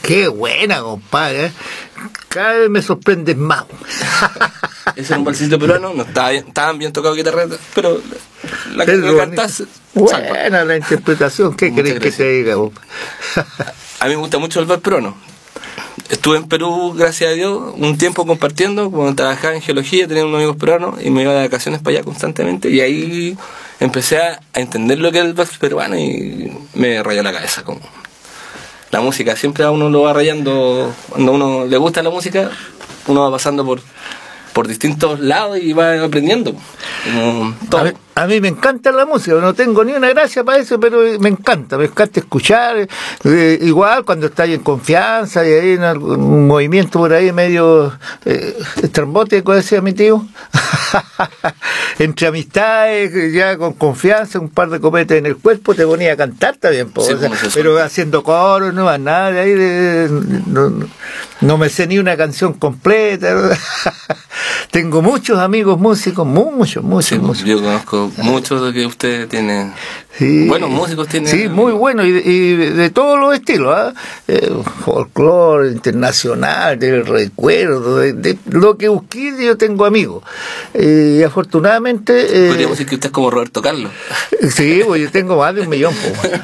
Qué buena, compadre. Cada vez me sorprendes más. Ese era un valsito peruano, no estaba bien, estaban bien tocados guitarretas, pero la cantás. Buena la interpretación, ¿qué querés que te diga? A mí me gusta mucho el vals peruano. Estuve en Perú, gracias a Dios, un tiempo compartiendo, cuando trabajaba en geología, tenía unos amigos peruanos y me iba de vacaciones para allá constantemente, y ahí empecé a entender lo que es el vals peruano y me rayó la cabeza. Como la música, siempre a uno lo va rayando, cuando a uno le gusta la música, uno va pasando por distintos lados y va aprendiendo. Todo. A mí me encanta la música, no tengo ni una gracia para eso, pero me encanta escuchar, igual cuando estás en confianza y hay un movimiento por ahí medio estrambótico, decía mi tío, entre amistades, ya con confianza, un par de copetes en el cuerpo, te ponía a cantar también, sí, o sea, pero haciendo coros, no más nada de ahí, no me sé ni una canción completa. Tengo muchos amigos músicos, muchos. Yo conozco muchos de que usted tiene. Sí, buenos músicos tiene. Sí, muy buenos y de todos los estilos, folclore, internacional, del recuerdo, de lo que busqué, yo tengo amigos. Y afortunadamente. Podríamos decir que usted es como Roberto Carlos. Sí, pues yo tengo más de 1 millón.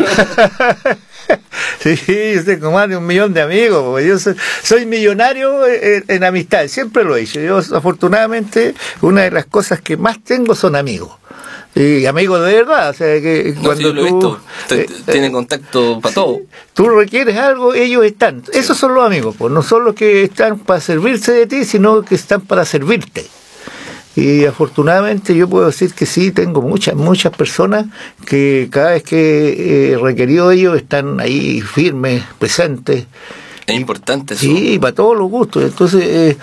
Sí, yo tengo más de 1 millón de amigos, porque yo soy millonario en amistad, siempre lo he dicho. Yo, afortunadamente, una de las cosas que más tengo son amigos. Y amigos de verdad, o sea, que No, cuando sí, yo lo he visto. Tiene contacto para todo. Tú requieres algo, ellos están. Sí. Esos son los amigos, pues no son los que están para servirse de ti, sino que están para servirte. Y afortunadamente yo puedo decir que sí, tengo muchas personas que cada vez que he requerido de ellos están ahí firmes, presentes. Es importante eso. Sí, para todos los gustos. Entonces,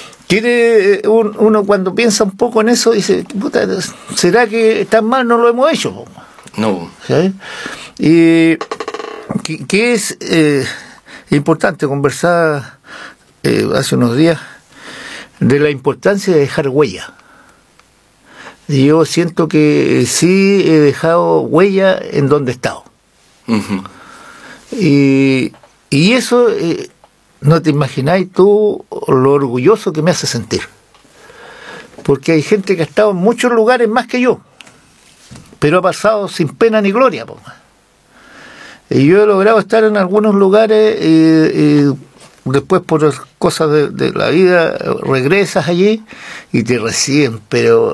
uno cuando piensa un poco en eso dice, puta, ¿será que tan mal no lo hemos hecho? No. ¿Sí? Y que es importante conversar hace unos días de la importancia de dejar huella. Y yo siento que sí he dejado huella en donde he estado. Uh-huh. Y eso, no te imagináis tú lo orgulloso que me hace sentir. Porque hay gente que ha estado en muchos lugares más que yo, pero ha pasado sin pena ni gloria. Y yo he logrado estar en algunos lugares y después por cosas de la vida regresas allí y te reciben, pero...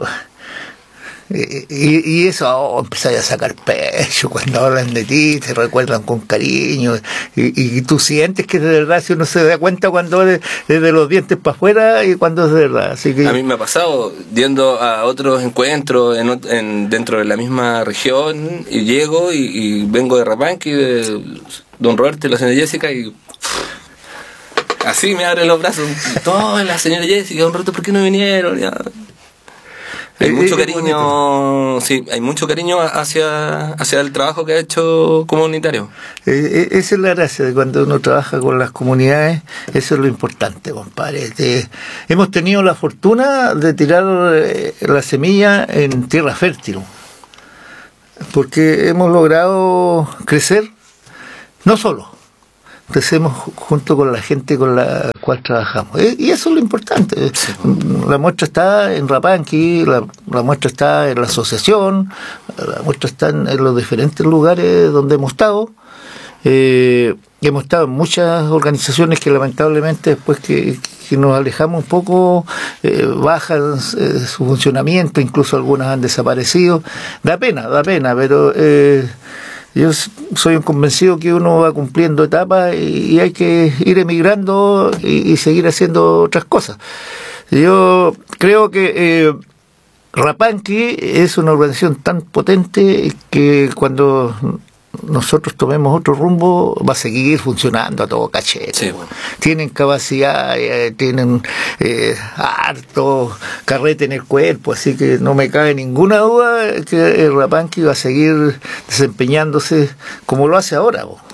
Y eso, empezáis a sacar pecho cuando hablan de ti, te recuerdan con cariño y tú sientes que es de verdad, si uno se da cuenta cuando es de los dientes para afuera y cuando es de verdad. Así que... A mí me ha pasado yendo a otros encuentros dentro de la misma región y llego y vengo de Rapanqui, de Don Roberto y la señora Jessica y... así me abren los brazos, toda la señora Jessica, Don Roberto, ¿por qué no vinieron? Ya. Hay mucho cariño, sí, hay mucho cariño hacia el trabajo que ha hecho comunitario. Esa es la gracia de cuando uno trabaja con las comunidades, eso es lo importante, compadre. Hemos tenido la fortuna de tirar la semilla en tierra fértil, porque hemos logrado crecer, no solo, crecemos junto con la gente con la cual trabajamos. Y eso es lo importante. Sí. La muestra está en Rapanqui, la muestra está en la asociación, la muestra está en los diferentes lugares donde hemos estado. Hemos estado en muchas organizaciones que lamentablemente después que nos alejamos un poco bajan su funcionamiento, incluso algunas han desaparecido. Da pena, pero... yo soy un convencido que uno va cumpliendo etapas y hay que ir emigrando y seguir haciendo otras cosas. Yo creo que Rapanqui es una organización tan potente que cuando nosotros tomemos otro rumbo va a seguir funcionando a todo cachete. Sí, bueno. Tienen capacidad, tienen harto carrete en el cuerpo, así que no me cabe ninguna duda que el Rapanqui va a seguir desempeñándose como lo hace ahora.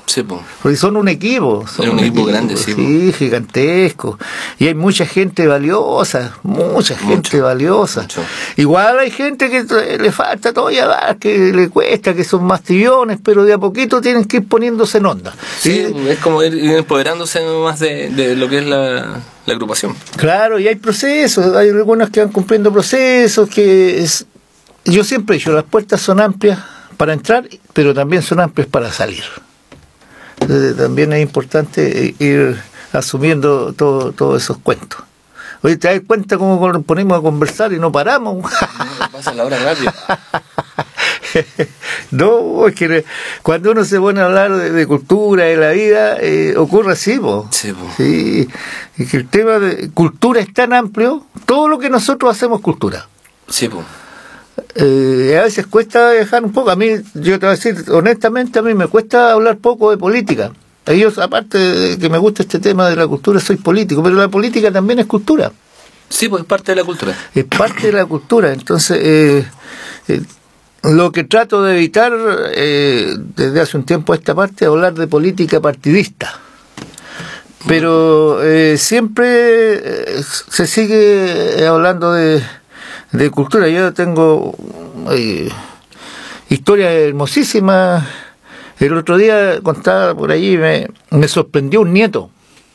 Sí, po. Porque son un equipo. Es un equipo grande, sí. Sí, gigantesco. Y hay mucha gente valiosa, mucho. Valiosa. Igual hay gente que le falta todavía más, que le cuesta, que son más tibillones, pero de a poquito tienen que ir poniéndose en onda. Sí, es como ir empoderándose más de lo que es la agrupación. Claro, y hay procesos, hay algunos que van cumpliendo procesos, yo siempre he dicho, las puertas son amplias para entrar, pero también son amplias para salir. Entonces, también es importante ir asumiendo todos esos cuentos. Oye, ¿te das cuenta cómo nos ponemos a conversar y no paramos? Pasa la hora rápido. No, es que cuando uno se pone a hablar de cultura, de la vida, ocurre así, po. Sí, po. Sí, es que el tema de cultura es tan amplio, todo lo que nosotros hacemos es cultura. Sí, po. A veces cuesta dejar un poco. A mí, yo te voy a decir, honestamente, a mí me cuesta hablar poco de política. Yo, aparte de que me gusta este tema de la cultura, soy político, pero la política también es cultura. Sí, pues es parte de la cultura. Es parte de la cultura. Entonces, lo que trato de evitar desde hace un tiempo a esta parte es hablar de política partidista. Pero siempre se sigue hablando de cultura. Yo tengo historias hermosísimas. El otro día contaba por allí, me sorprendió un nieto.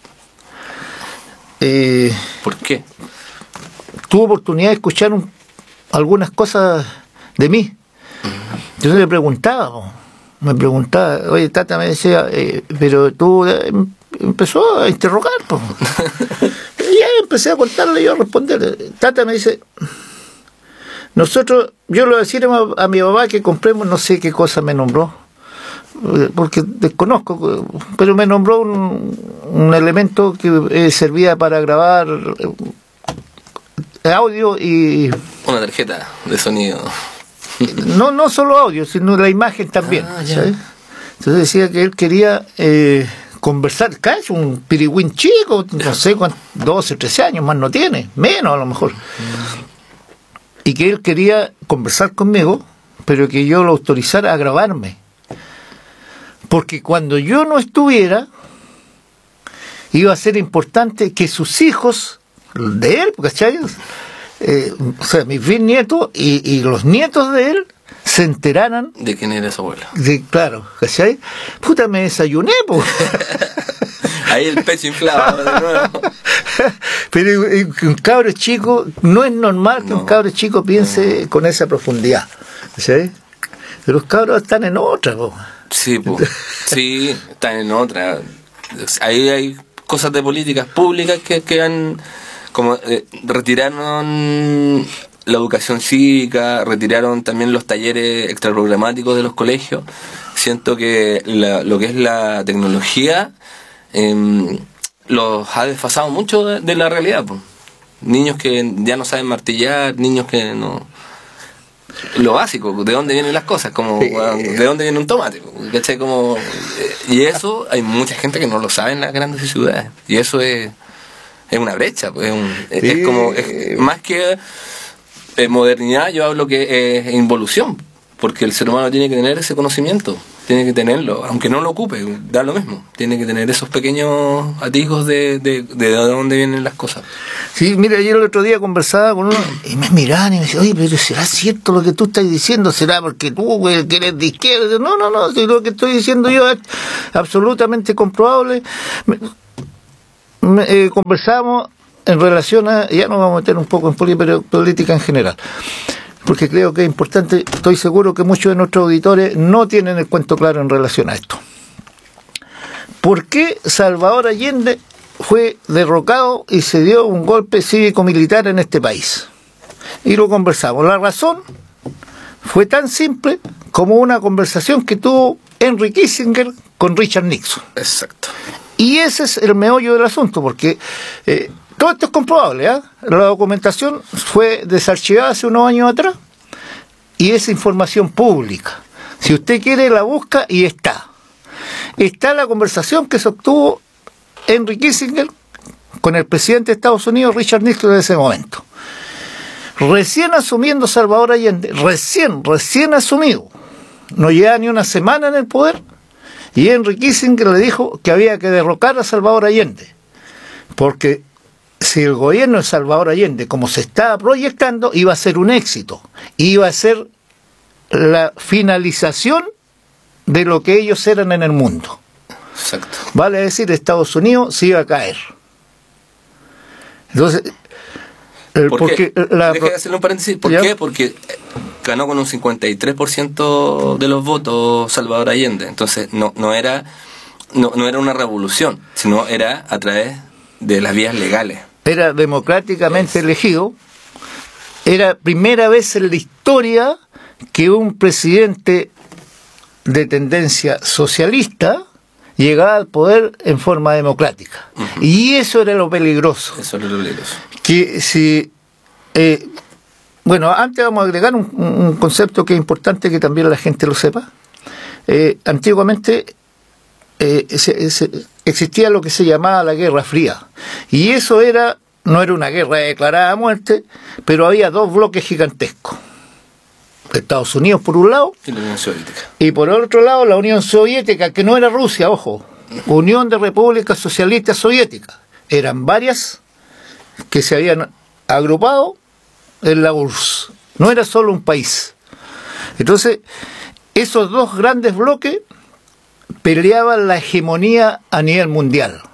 ¿Por qué? Tuve oportunidad de escuchar algunas cosas de mí. Yo le preguntaba, oye, Tata, me decía, pero tú empezó a interrogar, po. Y ya empecé a contarle, yo a responderle. Tata me dice, yo le decía a mi papá que compremos, no sé qué cosa me nombró, porque desconozco, pero me nombró un elemento que servía para grabar audio y... Una tarjeta de sonido. No solo audio, sino la imagen también. ¿Sabes? Entonces decía que él quería conversar, casi un pirigüín chico, no sé cuántos, 12, 13 años, más no tiene, menos a lo mejor. Y que él quería conversar conmigo, pero que yo lo autorizara a grabarme. Porque cuando yo no estuviera, iba a ser importante que sus hijos, de él, ¿cachai? O sea, mis bisnietos y los nietos de él se enteraran de quién era su abuelo. Claro, ¿cachai? Puta, me desayuné, po. Ahí el pecho inflado de nuevo. Pero un cabro chico, no es normal que un cabro chico piense con esa profundidad, ¿cachai? Pero los cabros están en otra, po. Sí, pues. Sí, están en otra. Ahí hay cosas de políticas públicas que han como retiraron la educación cívica, retiraron también los talleres extraprogramáticos de los colegios. Siento que lo que es la tecnología los ha desfasado mucho de la realidad, pues. Niños que ya no saben martillar, niños que no... Lo básico, de dónde vienen las cosas, como de dónde viene un tomate, ¿cachai? Como, y eso hay mucha gente que no lo sabe en las grandes ciudades, y eso es una brecha, pues, es como, más que modernidad, yo hablo que es involución, porque el ser humano tiene que tener ese conocimiento, tiene que tenerlo, aunque no lo ocupe, da lo mismo, tiene que tener esos pequeños atisbos de dónde vienen las cosas. Sí, mira, yo el otro día conversaba con uno y me miraban y me decían, oye, pero ¿será cierto lo que tú estás diciendo? ¿Será porque tú, güey, que eres de izquierda? No, si lo que estoy diciendo yo es absolutamente comprobable. Conversamos en relación a, ya nos vamos a meter un poco en política en general, porque creo que es importante, estoy seguro que muchos de nuestros auditores no tienen el cuento claro en relación a esto. ¿Por qué Salvador Allende fue derrocado y se dio un golpe cívico-militar en este país? Y lo conversamos. La razón fue tan simple como una conversación que tuvo Henry Kissinger con Richard Nixon. Exacto. Y ese es el meollo del asunto, porque todo esto es comprobable, ¿eh? La documentación fue desarchivada hace unos años atrás y es información pública. Si usted quiere la busca y está. Está la conversación que se obtuvo Henry Kissinger con el presidente de Estados Unidos, Richard Nixon, en ese momento. Recién asumiendo Salvador Allende, recién asumido, no lleva ni una semana en el poder, Y Henry Kissinger le dijo que había que derrocar a Salvador Allende, porque si el gobierno de Salvador Allende, como se estaba proyectando, iba a ser un éxito, iba a ser la finalización de lo que ellos eran en el mundo. Exacto. Vale decir, Estados Unidos se iba a caer. Entonces, porque déjame hacerle un paréntesis. ¿Por qué? Porque ganó con un 53% de los votos Salvador Allende. Entonces no era una revolución, sino era a través de las vías legales. Era democráticamente elegido. Era primera vez en la historia que un presidente de tendencia socialista llegaba al poder en forma democrática. Uh-huh. Y eso era lo peligroso. Eso era lo peligroso. Que si... bueno, antes vamos a agregar un concepto que es importante que también la gente lo sepa. Antiguamente existía lo que se llamaba la Guerra Fría. Y eso no era una guerra declarada a muerte, pero había dos bloques gigantescos. Estados Unidos por un lado y la Unión Soviética. Y por otro lado la Unión Soviética, que no era Rusia, ojo, Unión de Repúblicas Socialistas Soviéticas. Eran varias que se habían agrupado en la URSS. No era solo un país. Entonces, esos dos grandes bloques peleaban la hegemonía a nivel mundial.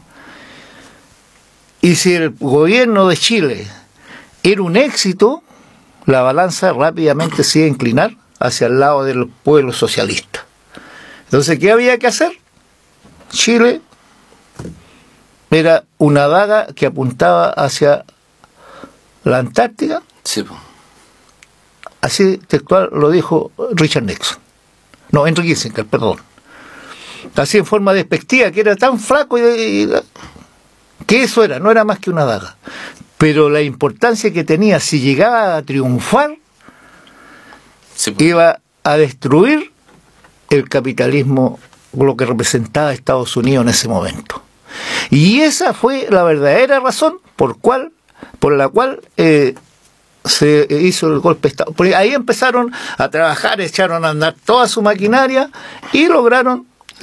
Y si el gobierno de Chile era un éxito, la balanza rápidamente se iba a inclinar hacia el lado del pueblo socialista. Entonces, ¿qué había que hacer? Chile era una daga que apuntaba hacia la Antártida. Sí. Así textual lo dijo Richard Nixon. No, Henry Kissinger, perdón. Así en forma despectiva, que era tan flaco que eso no era más que una daga. Pero la importancia que tenía, si llegaba a triunfar, sí, iba a destruir el capitalismo, lo que representaba Estados Unidos en ese momento. Y esa fue la verdadera razón por la cual se hizo el golpe de Estado. Porque ahí empezaron a trabajar, echaron a andar toda su maquinaria y lograron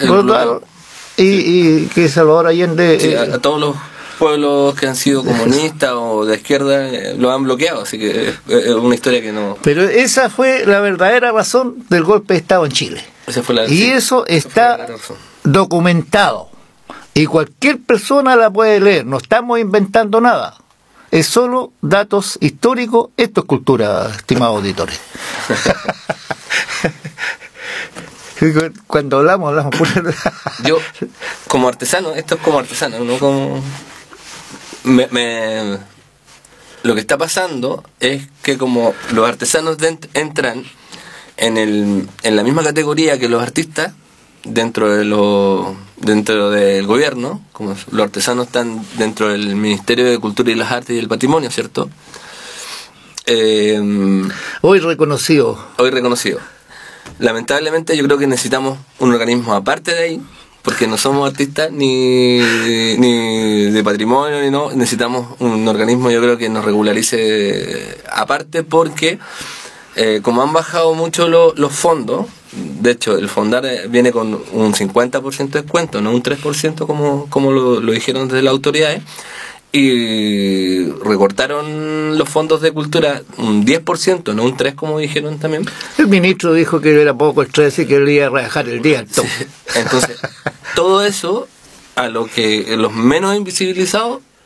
y que Salvador Allende... Sí, a todos los pueblos que han sido comunistas o de izquierda lo han bloqueado, así que es una historia que no... Pero esa fue la verdadera razón del golpe de Estado en Chile. Eso está documentado. Y cualquier persona la puede leer, no estamos inventando nada. Es solo datos históricos, esto es cultura, estimados auditores. Cuando hablamos yo, como artesano, esto es como artesano, no como... lo que está pasando es que como los artesanos entran en la misma categoría que los artistas dentro del gobierno, como los artesanos están dentro del Ministerio de Cultura y las Artes y el Patrimonio, ¿cierto? Hoy reconocido. Lamentablemente yo creo que necesitamos un organismo aparte de ahí, porque no somos artistas ni de patrimonio, ni no, necesitamos un organismo, yo creo, que nos regularice aparte, porque como han bajado mucho los fondos, de hecho el fondar viene con un 50% de descuento, no un 3% como lo dijeron desde las autoridades, y recortaron los fondos de cultura un 10%, no un 3% como dijeron también. El ministro dijo que era poco el 13 y que quería rebajar el día. Sí. Entonces, todo eso a lo que los menos invisibilizados